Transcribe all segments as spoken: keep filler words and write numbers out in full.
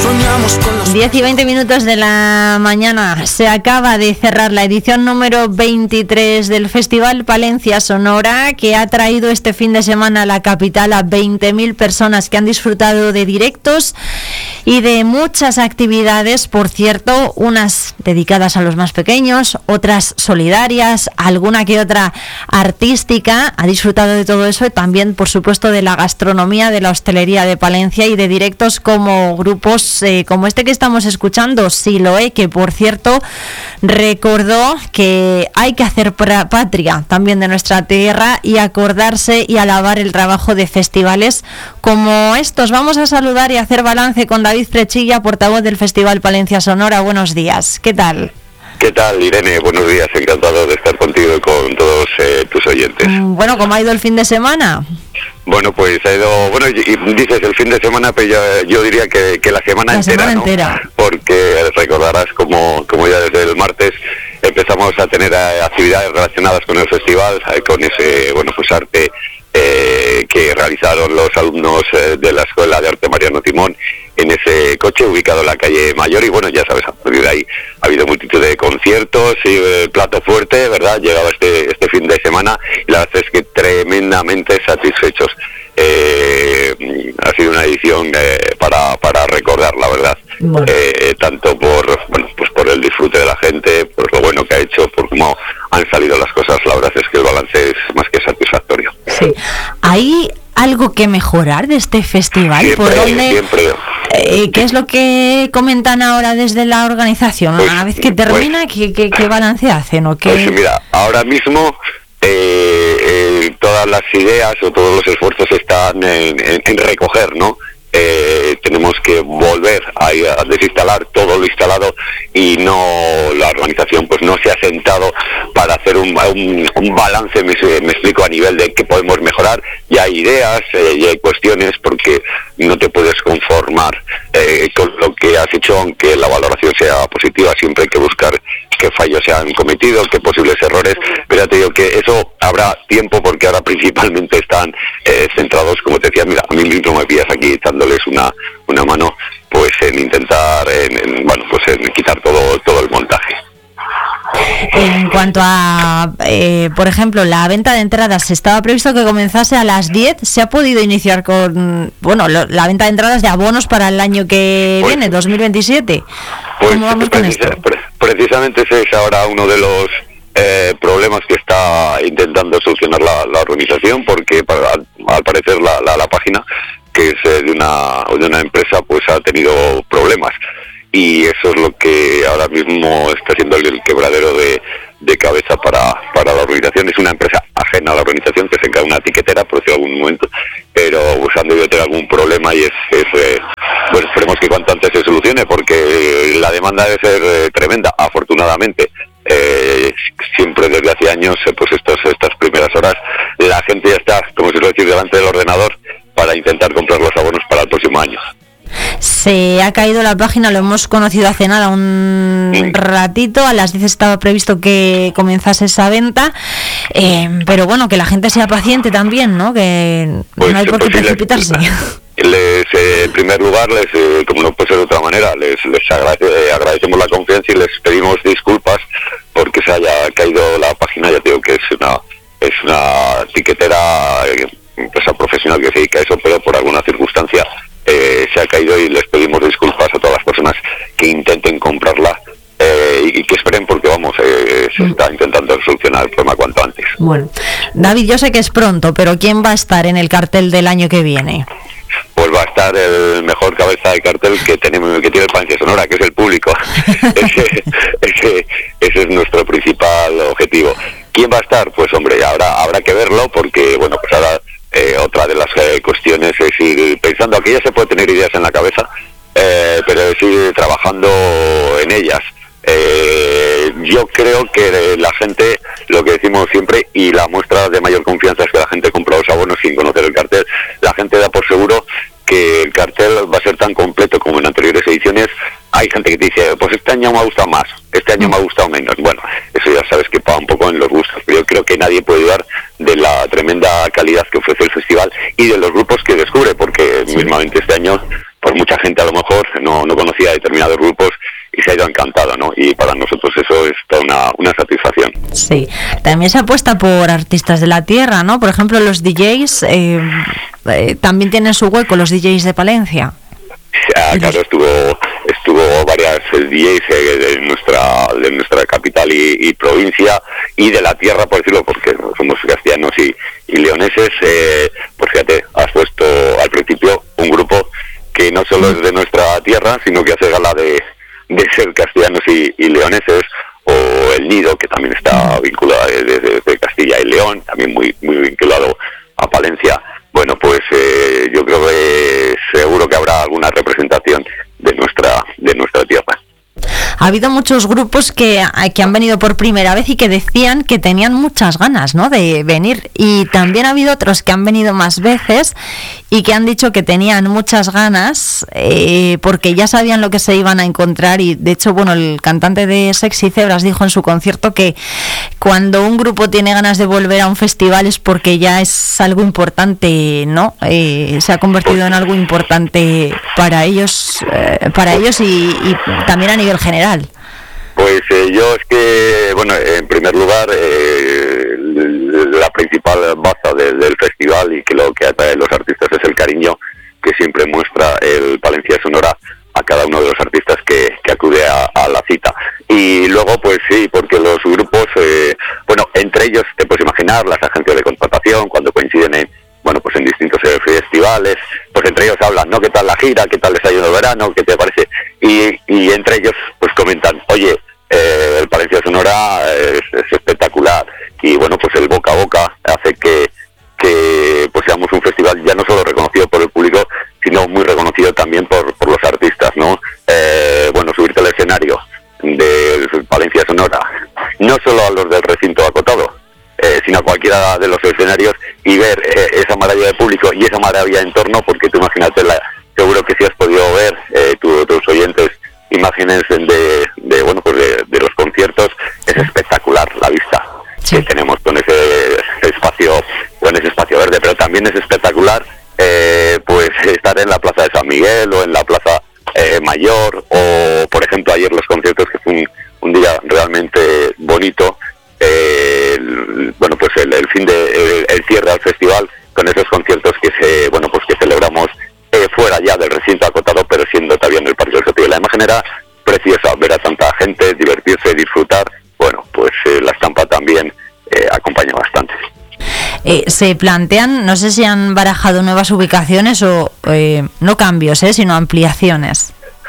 diez y veinte minutos de la mañana. Se acaba de cerrar la edición número veintitrés del Festival Palencia Sonora, que ha traído este fin de semana a la capital a veinte mil personas que han disfrutado de directos y de muchas actividades, por cierto, unas dedicadas a los más pequeños, otras solidarias, alguna que otra artística. Ha disfrutado de todo eso y también, por supuesto, de la gastronomía, de la hostelería de Palencia y de directos como grupos eh, como este que estamos escuchando, Siloé, que por cierto recordó que hay que hacer patria también de nuestra tierra y acordarse y alabar el trabajo de festivales como estos. Vamos a saludar y hacer balance con David Frechilla, portavoz del Festival Palencia Sonora. Buenos días, ¿qué tal? ¿Qué tal, Irene? Buenos días, encantado de estar contigo y con todos eh, tus oyentes. Bueno, ¿cómo ha ido el fin de semana? Bueno, pues ha ido, bueno, y dices el fin de semana, pero yo, yo diría que, que la semana la entera, semana ¿no? entera. Porque recordarás como, como ya desde el martes empezamos a tener eh, actividades relacionadas con el festival, eh, con ese, bueno, pues arte eh, que realizaron los alumnos eh, de la Escuela de Arte Mariano Timón en ese coche ubicado en la calle Mayor. Y bueno, ya sabes, a partir de ahí ha habido multitud de conciertos y el plato fuerte, ¿verdad? Llegaba este este fin de semana y la verdad es que tremendamente satisfechos. Eh, ha sido una edición eh, para para recordar, la verdad. Bueno. Eh, tanto por bueno pues por el disfrute de la gente, por lo bueno que ha hecho, por cómo han salido las cosas. La verdad es que el balance es más que satisfactorio. Sí. Ahí ¿algo que mejorar de este festival? Siempre, ¿Por dónde, siempre. Eh, ¿Qué es lo que comentan ahora desde la organización? Pues, una vez que termina, pues, ¿qué, qué, qué balance hacen? ¿O qué? Pues mira, ahora mismo eh, eh, todas las ideas o todos los esfuerzos están en, en, en recoger, ¿no? Eh, tenemos que volver a, a desinstalar todo lo instalado y no la organización pues no se ha sentado para hacer un, un, un balance, me, me explico, a nivel de qué podemos mejorar. Ya hay ideas, eh, ya hay cuestiones, porque no te puedes conformar eh, con lo que has hecho, aunque la valoración sea positiva. Siempre hay que buscar qué fallos se han cometido, qué posibles errores, pero ya te digo que eso habrá tiempo, porque ahora principalmente están eh, centrados, como te decía, mira, a mí mismo me pillas aquí dándoles una una mano pues en intentar en, en, bueno pues en quitar todo todo el montaje. En cuanto a, eh, por ejemplo, la venta de entradas, estaba previsto que comenzase a las diez, ¿se ha podido iniciar con, bueno, lo, la venta de entradas de abonos para el año que pues, viene, dos mil veintisiete? Pues, ¿Cómo vamos con precisa, esto? Pre- precisamente ese es ahora uno de los eh, problemas que está intentando solucionar la, la organización, porque para, al parecer la, la, la página, que es eh, de una de una empresa, pues ha tenido problemas. Y eso es lo que ahora mismo está siendo el, el quebradero de, de cabeza para, para la organización. Es una empresa ajena a la organización que se encarga de una etiquetera, por decirlo en algún momento, pero pues, han debido tener algún problema y es, es eh, pues esperemos que cuanto antes se solucione, porque la demanda debe ser eh, tremenda, afortunadamente. Eh, siempre desde hace años, eh, pues estos, estas primeras horas, la gente ya está, como se suele decir, delante del ordenador para intentar comprar los abonos para el próximo año. Se ha caído la página, lo hemos conocido hace nada, un mm. ratito, a las diez estaba previsto que comenzase esa venta, eh, pero bueno, que la gente sea paciente también, ¿no? Que pues, no hay por qué pues, precipitarse. Les, les, eh, en primer lugar, les, eh, como no puede ser de otra manera, les, les agradece, eh, agradecemos la confianza y les pedimos disculpas porque se haya caído la página. Ya te digo que es una, es una etiquetera, eh, empresa profesional que se dedica a eso, pero por alguna circunstancia Eh, se ha caído y les pedimos disculpas a todas las personas que intenten comprarla eh, y que esperen, porque vamos, eh, se está intentando solucionar el problema cuanto antes. Bueno, David, yo sé que es pronto, pero ¿quién va a estar en el cartel del año que viene? Pues va a estar el mejor cabeza de cartel que tenemos, que tiene el Palencia Sonora, que es el público. ese, ese, ese es nuestro principal objetivo. ¿Quién va a estar? Pues hombre, ahora habrá que verlo, porque bueno, pues ahora Eh, otra de las eh, cuestiones es ir pensando, aquí ya se puede tener ideas en la cabeza, eh, pero es ir trabajando en ellas. Eh, yo creo que la gente, lo que decimos siempre, y la muestra de mayor confianza es que la gente compra los abonos sin conocer el cartel. La gente da por seguro que el cartel va a ser tan completo como en anteriores ediciones. Hay gente que te dice, pues este año me ha gustado más, este año me ha gustado menos. Bueno, eso ya sabes que va un poco en los gustos, pero yo creo que nadie puede dudar de la tremenda calidad que ofrece el festival y de los grupos que descubre, porque sí, mismamente este año, por mucha gente a lo mejor no no, no conocía determinados grupos y se ha ido encantado, ¿no? Y para nosotros eso es toda una, una satisfacción. Sí, también se apuesta por artistas de la tierra, ¿no? Por ejemplo, los D Js eh, eh, también tienen su hueco, los D Js de Palencia. Ya, claro, estuvo estuvo varias D Js de nuestra de nuestra capital y, y provincia y de la tierra, por decirlo, porque somos castellanos y, y leoneses. Eh, pues fíjate, has puesto al principio un grupo que no solo es de nuestra tierra, sino que hace gala de, de ser castellanos y, y leoneses, o El Nido, que también está vinculado desde de Castilla y León, también muy muy vinculado a Palencia. Bueno, pues eh, yo creo que seguro que habrá alguna representación de nuestra de nuestra tierra. Ha habido muchos grupos que, que han venido por primera vez y que decían que tenían muchas ganas, ¿no?, de venir, y también ha habido otros que han venido más veces y que han dicho que tenían muchas ganas eh, porque ya sabían lo que se iban a encontrar. Y de hecho, bueno, el cantante de Sexy Zebras dijo en su concierto que cuando un grupo tiene ganas de volver a un festival es porque ya es algo importante, ¿no? Eh, se ha convertido en algo importante para ellos, eh, para ellos y, y también a nivel general. Pues eh, yo es que, bueno, en primer lugar, eh, la principal baza de, del festival y que lo que atrae a los artistas es el cariño que siempre muestra el Palencia Sonora a cada uno de los artistas que, que acude a, a la cita. Y luego, pues sí, porque los grupos, eh, bueno, entre ellos te puedes imaginar las agencias de contratación cuando coinciden en, bueno, pues en distintos eh, festivales, pues entre ellos hablan, ¿no? ¿Qué tal la gira? ¿Qué tal les ha ido el verano? ¿Qué te parece? Y, y entre ellos, pues comentan, oye, eh, el Palencia Sonora es, es espectacular. Y bueno, pues el boca a boca hace que, que pues seamos un festival ya no solo reconocido por el público, sino muy reconocido también por, por los artistas, ¿no? Eh, bueno, subirte al escenario del Palencia Sonora, no solo a los del recinto acotado, eh, sino a cualquiera de los escenarios y ver eh, esa maravilla de público y esa maravilla de entorno, porque tú imagínate, la, seguro que si has podido ver, eh, tu, tus oyentes, imágenes de, de bueno, pues de, de los conciertos, es espectacular la vista sí. que tenemos con ese espacio, con ese espacio verde, pero también es espectacular eh, pues estar en la Plaza de San Miguel o en la Plaza eh, Mayor, o por ejemplo ayer los conciertos, que fue un, un día realmente bonito, eh, el, bueno pues el, el fin de el, el cierre al festival con esos conciertos que se bueno pues que celebramos eh, fuera ya del recinto acotado, pero siendo todavía en el Parque del Sotillo. La imagen era preciosa, ver a tanta gente, divertirse, disfrutar. Bueno, pues eh, la estampa también eh, acompaña bastante. Eh, se plantean, no sé si han barajado nuevas ubicaciones o eh, no cambios, eh, sino ampliaciones.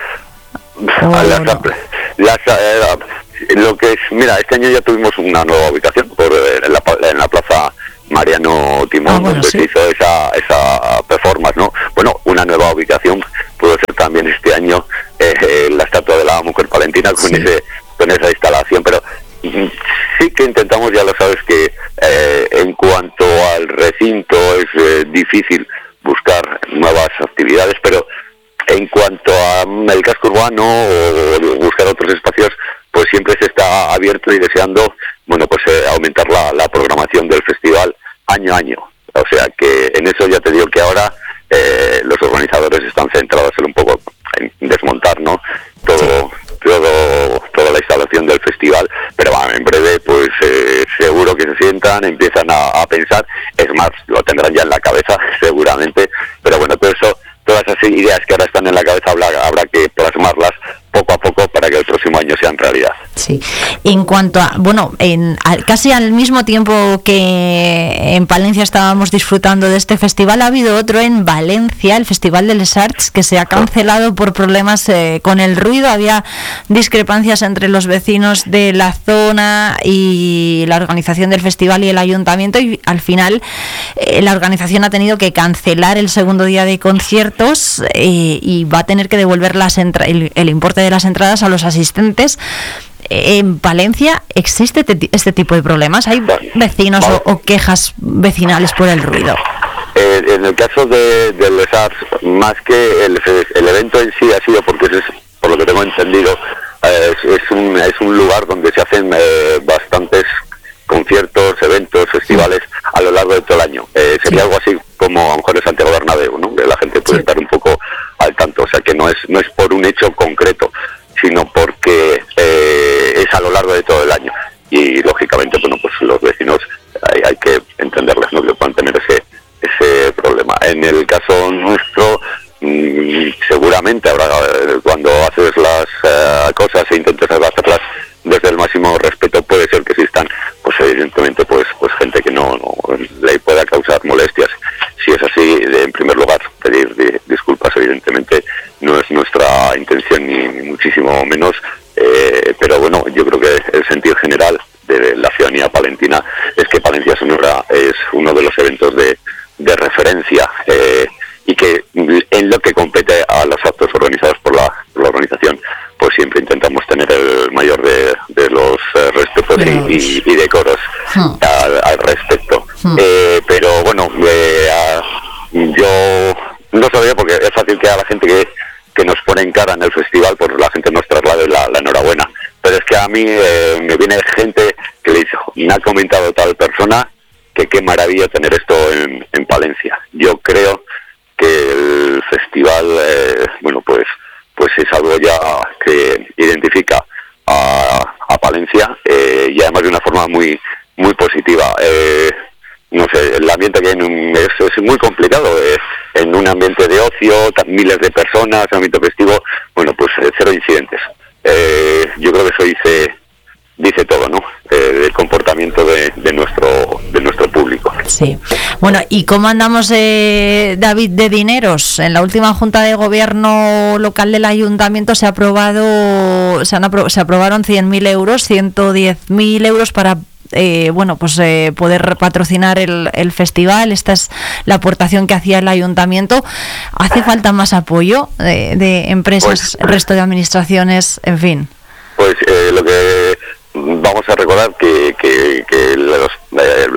Oh, las, no. las, eh, lo que es, mira, este año ya tuvimos una nueva ubicación por eh, en, la, en la Plaza Mariano Timón, ah, bueno, donde sí. se hizo esa, esa performance, ¿no? Bueno, una nueva ubicación pudo ser también este año eh, la estatua de la mujer palentina con sí. ese con esa instalación, pero sí que intentamos, ya lo sabes, que eh, en cuanto al recinto es eh, difícil buscar nuevas actividades, pero en cuanto a el casco urbano o buscar otros espacios, pues siempre se está abierto y deseando, bueno, pues eh, aumentar la, la programación del festival año a año. O sea que en eso ya te digo que ahora eh, los organizadores están centrados en un poco en desmontar, ¿no? Todo, todo, toda la instalación del festival, pero bueno, en breve, pues eh, seguro que se sientan, empiezan a, a pensar, es más, lo tendrán ya en la cabeza, seguramente, pero bueno, todo eso, todas esas ideas que ahora están en la cabeza habrá, habrá que plasmarlas poco a poco para que el próximo año sean realidad. Sí. En cuanto a, bueno, en al, casi al mismo tiempo que en Palencia estábamos disfrutando de este festival, ha habido otro en Valencia, el Festival de Les Arts, que se ha cancelado por problemas eh, con el ruido. Había discrepancias entre los vecinos de la zona y la organización del festival y el ayuntamiento, y al final eh, la organización ha tenido que cancelar el segundo día de conciertos eh, y va a tener que devolver las entra- el, el importe de las entradas a los asistentes. ¿En Palencia existe este tipo de problemas? ¿Hay vecinos o, o quejas vecinales por el ruido? Eh, en el caso de, de Les Arts, más que el, el evento en sí ha sido porque, es, por lo que tengo entendido, eh, es, es, un, es un lugar donde se hacen eh, bastantes conciertos, eventos, festivales a lo largo de todo el año. Eh, sería sí. algo así como a lo mejor el Santiago Bernabéu, ¿no? Que la gente puede sí. estar un poco al tanto. O sea que no es no es por un hecho concreto, sino porque eh, es a lo largo de todo el año. Y lógicamente, bueno, pues los vecinos hay, hay que entenderles, ¿no?, que puedan tener ese ese problema. En el caso nuestro, mmm, seguramente habrá, cuando haces las uh, cosas e intentas hacerlas desde el máximo respeto, puede ser que existan, pues evidentemente, pues pues gente que no, no le pueda causar molestias. Si es así, en primer lugar, pedir de, disculpas, evidentemente no es nuestra intención, ni, ni muchísimo menos, eh, pero bueno, yo creo que el sentido general de la ciudadanía palentina es que Palencia Sonora es uno de los eventos de, de referencia, eh, y que en lo que compete a los actos organizados por la, por la organización, pues siempre intentamos tener el mayor de, de los eh, respetos y, y, y decoros hmm. al, al respecto. Hmm. Eh, pero bueno, eh, a, yo no sabía, porque es fácil que a la gente que, que nos pone en cara en el festival, pues la gente nos traslade la, la enhorabuena. Pero es que a mí eh, me viene gente que le dice, me ha comentado tal persona que qué maravilla tener esto en, en Palencia. Yo creo que el festival, eh, bueno, pues pues es algo ya que identifica a, a Palencia, eh, y además de una forma muy muy positiva. Eh, no sé, el ambiente que hay en un, es, es muy complicado, eh, en un ambiente de ocio, miles de personas, ámbito festivo, bueno, pues eh, cero incidentes. Eh, yo creo que eso dice dice todo, ¿no? Eh, del comportamiento de, de nuestro de nuestro público. Sí. Bueno, ¿y cómo andamos, eh, David, de dineros? En la última Junta de Gobierno local del Ayuntamiento se ha aprobado, se han apro- se aprobaron cien mil euros, ciento diez mil euros para Eh, bueno, pues eh, poder patrocinar el, el festival. Esta es la aportación que hacía el ayuntamiento. ¿Hace falta más apoyo de, de empresas, pues, resto de administraciones, en fin? Pues eh, lo que vamos a recordar que, que, que los, eh,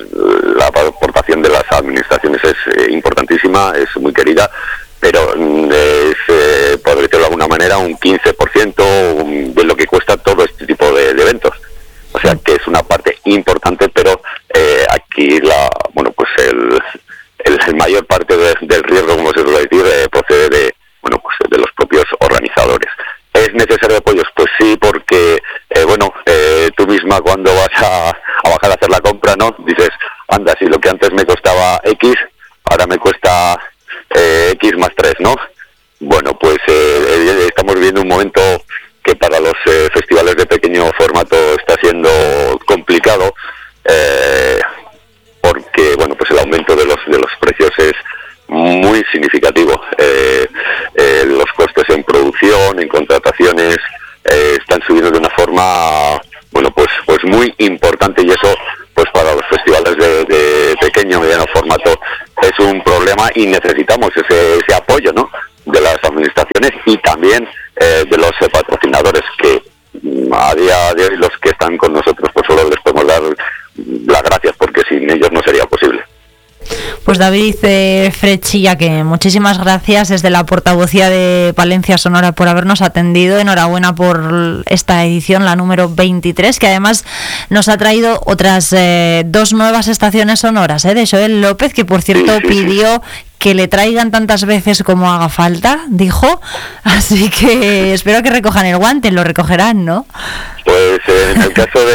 la aportación de las administraciones es eh, importantísima, es muy querida, pero es, eh, por decirlo de alguna manera, un quince por ciento de lo que cuesta todo este tipo de, de eventos. O sea que es una parte importante, pero eh, aquí la, bueno, pues el, el, el mayor parte de, del riesgo, como se suele decir, eh, procede de, bueno, pues de los propios organizadores. ¿Es necesario apoyos? Pues sí, porque, eh, bueno, eh, tú misma cuando vas a, a bajar a hacer la compra, ¿no? Dices, anda, si lo que antes me costaba X, ahora me cuesta eh, X más tres, ¿no? Bueno, pues eh, estamos viviendo un momento que para los eh, festivales de pequeño formato está siendo complicado, eh, porque bueno, pues el aumento de los de los precios es muy significativo. Eh, eh, los costes en producción, en contrataciones, eh, están subiendo de una forma, bueno, pues pues muy importante, y eso, pues para los festivales de, de pequeño mediano formato es un problema, y necesitamos ese, ese apoyo, ¿no?, de las administraciones y también eh, de los eh, patrocinadores, que a día de hoy los que están con nosotros, pues solo les podemos dar las gracias, porque sin ellos no sería posible. Pues David eh, Frechilla, que muchísimas gracias desde la portavocía de Palencia Sonora por habernos atendido. Enhorabuena por esta edición, la número veintitrés, que además nos ha traído otras eh, dos nuevas estaciones sonoras, ¿eh? de Joel López, que por cierto sí, sí, pidió sí. que le traigan tantas veces como haga falta, dijo. Así que espero que recojan el guante. Lo recogerán, ¿no? Pues eh, en el caso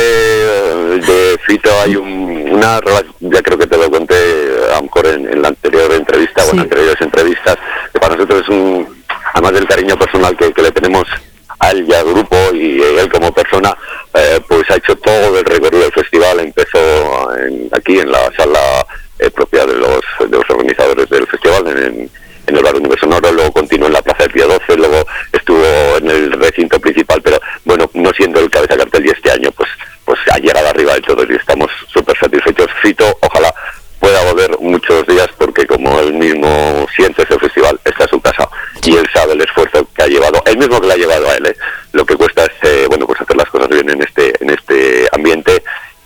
de, de Fito hay un, una, ya creo que te lo conté a lo mejor en, en la anterior entrevista, sí. o en anteriores entrevistas, que para nosotros es un, además del cariño personal que, que le tenemos a él y al grupo, y él como persona, eh, pues ha hecho todo el recorrido del festival. Empezó en, aquí en la sala eh, propia de los de los organizadores del festival, en, en el Bar Universo Sonoro, luego continuó en la Plaza de Pío doce, luego estuvo en el recinto principal, pero bueno, no siendo el cabeza cartel, y este año pues pues ha llegado arriba de todo y estamos súper satisfechos. Fito, ojalá pueda volver muchos días, porque como él mismo siente ese festival, está en su casa y él sabe el esfuerzo que ha llevado, él mismo que le ha llevado a él, ¿eh? Lo que cuesta es eh, bueno, pues hacer las cosas bien en este en este ambiente,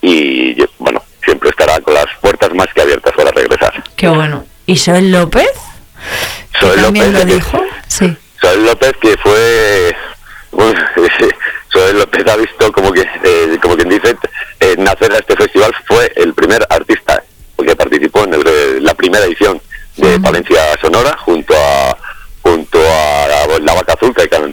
y bueno, siempre estará con las puertas más que abiertas para regresar. Qué bueno. ¿Y Joel López? Joel ¿También López, lo dijo? Sí. Joel López, que fue... Bueno, Joel López ha visto, como que eh, como quien dice, eh, nacer a este festival. Fue el primer artista que participó en el, la primera edición de uh-huh. Palencia Sonora, junto a junto a la, la Vaca Azul, que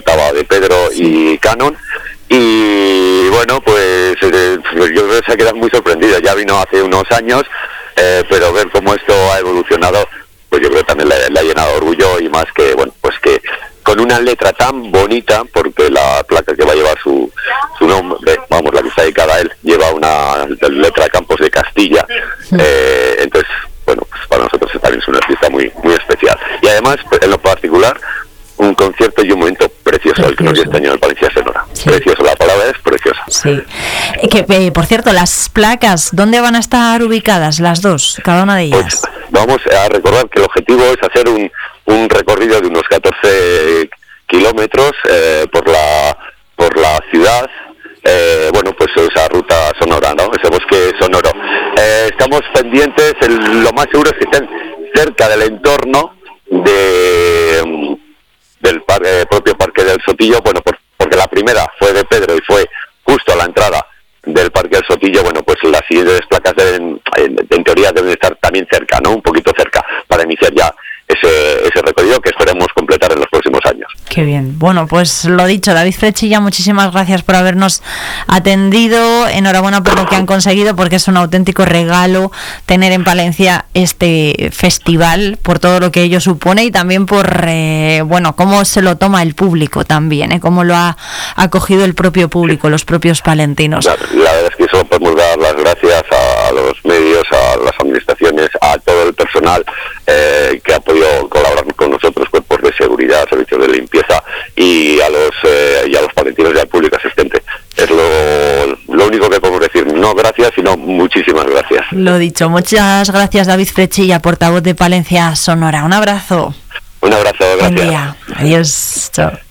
y Canon. Y bueno, pues eh, yo creo que se ha quedado muy sorprendido. Ya vino hace unos años, eh, pero ver cómo esto ha evolucionado, pues yo creo que también le, le ha llenado de orgullo, y más que, bueno, pues que con una letra tan bonita, porque la placa que va a llevar su, su nombre, vamos, la que está dedicada a él, lleva una letra Campos de Castilla, eh, entonces, bueno, pues para nosotros también es un artista muy, muy especial. Y además, en lo particular, un concierto y un momento precioso, precioso. El que nos dio este año en el Palencia Sonora. Sí. Precioso, la palabra es preciosa. Sí. Que, eh, por cierto, las placas, ¿dónde van a estar ubicadas las dos, cada una de ellas? Pues vamos a recordar que el objetivo es hacer un, un recorrido de unos catorce kilómetros eh, por la por la ciudad, eh, bueno, pues esa ruta sonora, ¿no? Ese bosque sonoro. Eh, estamos pendientes, el, lo más seguro es que estén cerca del entorno de... del par, eh, propio Parque del Sotillo, bueno, por, porque la primera fue de Pedro y fue justo a la entrada del Parque del Sotillo. Bueno, pues las siguientes placas deben, en, en teoría deben estar también cerca, ¿no? Un poquito cerca, para iniciar ya ese, ese recorrido que esperemos completar en los próximos años. Qué bien. Bueno, pues lo dicho, David Frechilla, muchísimas gracias por habernos atendido. Enhorabuena por lo que han conseguido, porque es un auténtico regalo tener en Palencia este festival, por todo lo que ello supone, y también por, eh, bueno, cómo se lo toma el público también, ¿eh? Cómo lo ha acogido el propio público, los propios palentinos. La, la verdad es que solo podemos dar las gracias a los medios, a las administraciones, a todo el personal eh, que ha podido colaborar con nosotros, cuerpos de seguridad, servicios de limpieza, y a los eh, y a los palentinos y al público asistente. Es lo, lo único que podemos decir. No gracias, sino muchísimas gracias. Lo dicho, muchas gracias, David Frechilla, portavoz de Palencia Sonora. Un abrazo. Un abrazo, gracias. Buen día. Adiós. Chao.